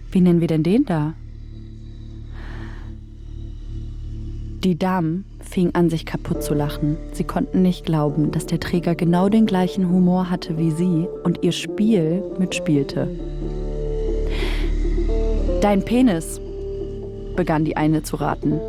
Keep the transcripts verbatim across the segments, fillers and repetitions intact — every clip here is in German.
Wie nennen wir denn den da? Die Damen fingen an, sich kaputt zu lachen. Sie konnten nicht glauben, dass der Träger genau den gleichen Humor hatte wie sie und ihr Spiel mitspielte. Dein Penis, begann die eine zu raten.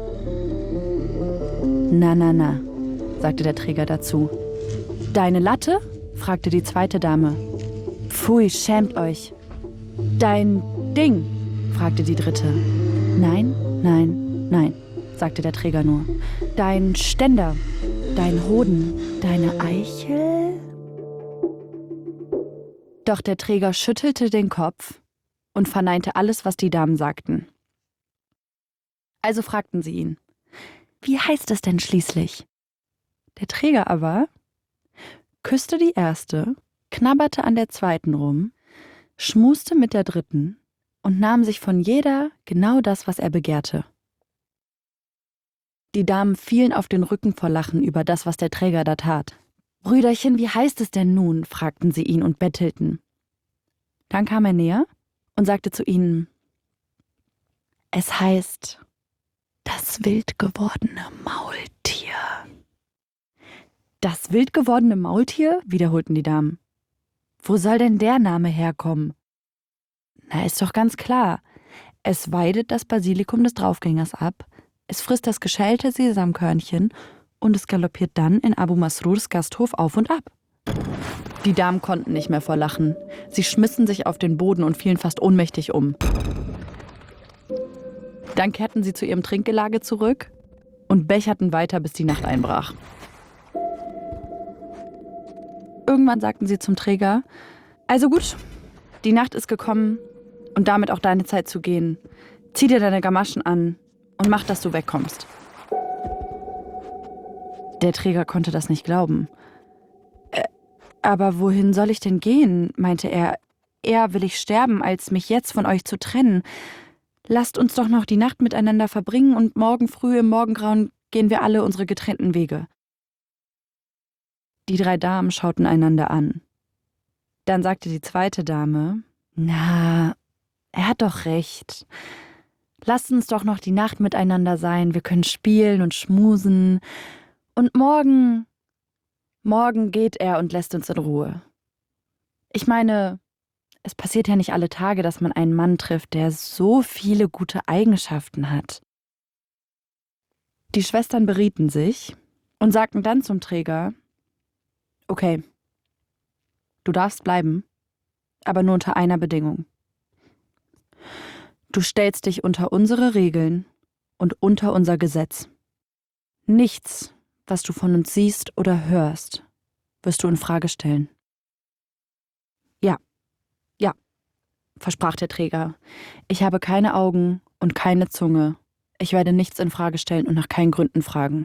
Na, na, na, sagte der Träger dazu. Deine Latte? Fragte die zweite Dame. Pfui, schämt euch. Dein Ding? Fragte die dritte. Nein, nein, nein, sagte der Träger nur. Dein Ständer, dein Hoden, deine Eichel? Doch der Träger schüttelte den Kopf und verneinte alles, was die Damen sagten. Also fragten sie ihn, wie heißt es denn schließlich? Der Träger aber küsste die erste, knabberte an der zweiten rum, schmuste mit der dritten und nahm sich von jeder genau das, was er begehrte. Die Damen fielen auf den Rücken vor Lachen über das, was der Träger da tat. »Brüderchen, wie heißt es denn nun?« fragten sie ihn und bettelten. Dann kam er näher und sagte zu ihnen, »Es heißt, das wild gewordene Maultier.« »Das wild gewordene Maultier?« wiederholten die Damen. »Wo soll denn der Name herkommen?« »Na, ist doch ganz klar. Es weidet das Basilikum des Draufgängers ab, es frisst das geschälte Sesamkörnchen und es galoppiert dann in Abu Masrurs Gasthof auf und ab.« Die Damen konnten nicht mehr vor Lachen. Sie schmissen sich auf den Boden und fielen fast ohnmächtig um. Dann kehrten sie zu ihrem Trinkgelage zurück und becherten weiter, bis die Nacht einbrach. Irgendwann sagten sie zum Träger, also gut, die Nacht ist gekommen und damit auch deine Zeit zu gehen. Zieh dir deine Gamaschen an und mach, dass du wegkommst. Der Träger konnte das nicht glauben. Äh, aber wohin soll ich denn gehen, meinte er. Eher will ich sterben, als mich jetzt von euch zu trennen. Lasst uns doch noch die Nacht miteinander verbringen und morgen früh im Morgengrauen gehen wir alle unsere getrennten Wege. Die drei Damen schauten einander an. Dann sagte die zweite Dame, na, er hat doch recht. Lasst uns doch noch die Nacht miteinander sein, wir können spielen und schmusen. Und morgen, morgen geht er und lässt uns in Ruhe. Ich meine, es passiert ja nicht alle Tage, dass man einen Mann trifft, der so viele gute Eigenschaften hat. Die Schwestern berieten sich und sagten dann zum Träger, okay, du darfst bleiben, aber nur unter einer Bedingung. Du stellst dich unter unsere Regeln und unter unser Gesetz. Nichts, was du von uns siehst oder hörst, wirst du in Frage stellen. Ja, ja, versprach der Träger. Ich habe keine Augen und keine Zunge. Ich werde nichts in Frage stellen und nach keinen Gründen fragen.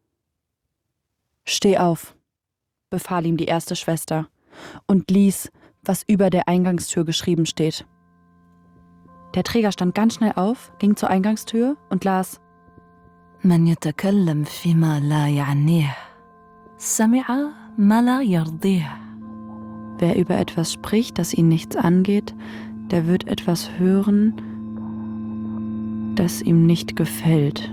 Steh auf, befahl ihm die erste Schwester und lies, was über der Eingangstür geschrieben steht. Der Träger stand ganz schnell auf, ging zur Eingangstür und las: Man yatakallam fima la ya'nih, sami'a ma la yardih. Wer über etwas spricht, das ihn nichts angeht, der wird etwas hören, das ihm nicht gefällt.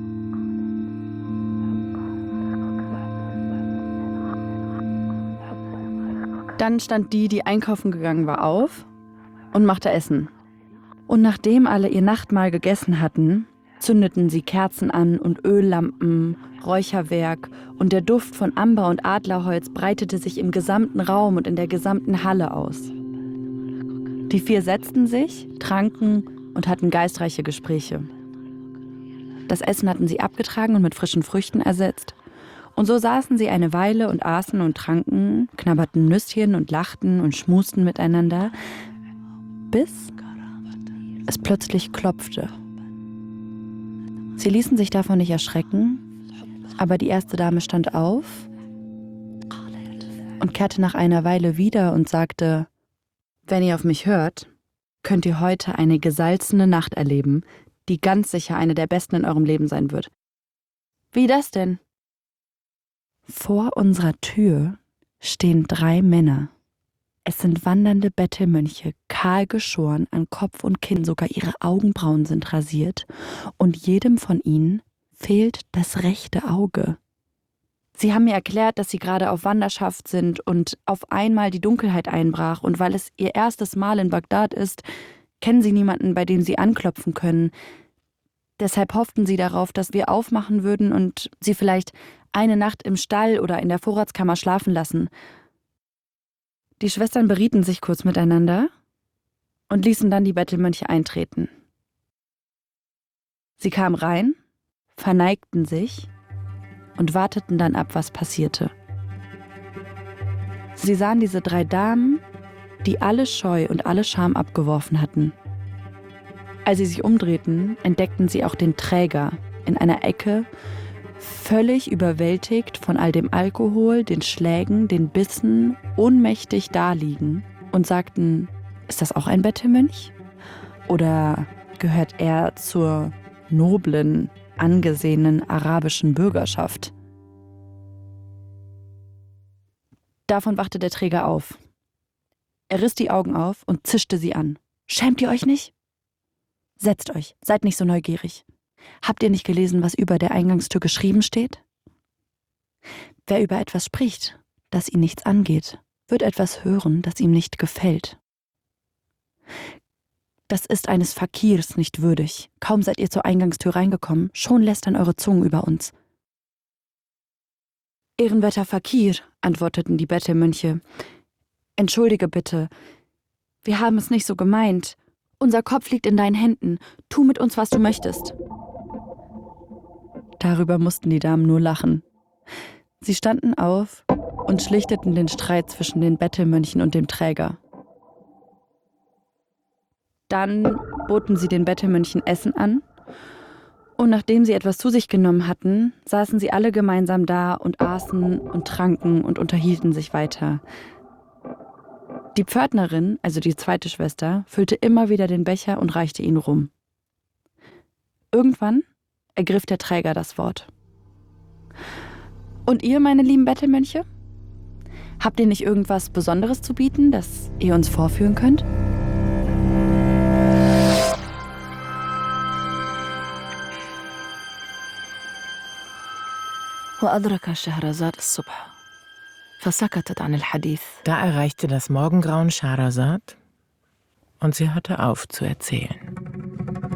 Dann stand die, die einkaufen gegangen war, auf und machte Essen. Und nachdem alle ihr Nachtmahl gegessen hatten, zündeten sie Kerzen an und Öllampen, Räucherwerk, und der Duft von Amber und Adlerholz breitete sich im gesamten Raum und in der gesamten Halle aus. Die vier setzten sich, tranken und hatten geistreiche Gespräche. Das Essen hatten sie abgetragen und mit frischen Früchten ersetzt. Und so saßen sie eine Weile und aßen und tranken, knabberten Nüsschen und lachten und schmusten miteinander, bis es plötzlich klopfte. Sie ließen sich davon nicht erschrecken, aber die erste Dame stand auf und kehrte nach einer Weile wieder und sagte: Wenn ihr auf mich hört, könnt ihr heute eine gesalzene Nacht erleben, die ganz sicher eine der besten in eurem Leben sein wird. Wie das denn? Vor unserer Tür stehen drei Männer. Es sind wandernde Bettelmönche, kahl geschoren, an Kopf und Kinn, sogar ihre Augenbrauen sind rasiert und jedem von ihnen fehlt das rechte Auge. Sie haben mir erklärt, dass sie gerade auf Wanderschaft sind und auf einmal die Dunkelheit einbrach und weil es ihr erstes Mal in Bagdad ist, kennen sie niemanden, bei dem sie anklopfen können. Deshalb hofften sie darauf, dass wir aufmachen würden und sie vielleicht eine Nacht im Stall oder in der Vorratskammer schlafen lassen. Die Schwestern berieten sich kurz miteinander und ließen dann die Bettelmönche eintreten. Sie kamen rein, verneigten sich und warteten dann ab, was passierte. Sie sahen diese drei Damen, die alle Scheu und alle Scham abgeworfen hatten. Als sie sich umdrehten, entdeckten sie auch den Träger in einer Ecke, völlig überwältigt von all dem Alkohol, den Schlägen, den Bissen, ohnmächtig daliegen und sagten, ist das auch ein Bettelmönch? Oder gehört er zur noblen, angesehenen arabischen Bürgerschaft? Davon wachte der Träger auf. Er riss die Augen auf und zischte sie an. Schämt ihr euch nicht? Setzt euch, seid nicht so neugierig. Habt ihr nicht gelesen, was über der Eingangstür geschrieben steht? Wer über etwas spricht, das ihn nichts angeht, wird etwas hören, das ihm nicht gefällt. Das ist eines Fakirs nicht würdig. Kaum seid ihr zur Eingangstür reingekommen, schon lästern eure Zungen über uns. Ehrenwerter Fakir, antworteten die Bettelmönche, entschuldige bitte, wir haben es nicht so gemeint. Unser Kopf liegt in deinen Händen. Tu mit uns, was du möchtest. Darüber mussten die Damen nur lachen. Sie standen auf und schlichteten den Streit zwischen den Bettelmönchen und dem Träger. Dann boten sie den Bettelmönchen Essen an und nachdem sie etwas zu sich genommen hatten, saßen sie alle gemeinsam da und aßen und tranken und unterhielten sich weiter. Die Pförtnerin, also die zweite Schwester, füllte immer wieder den Becher und reichte ihn rum. Irgendwann ergriff der Träger das Wort. Und ihr, meine lieben Bettelmönche? Habt ihr nicht irgendwas Besonderes zu bieten, das ihr uns vorführen könnt? وأدرك شهرزاد الصبح فسكتت عن الحديث. Da erreichte das Morgengrauen Schahrazad und sie hörte auf zu erzählen.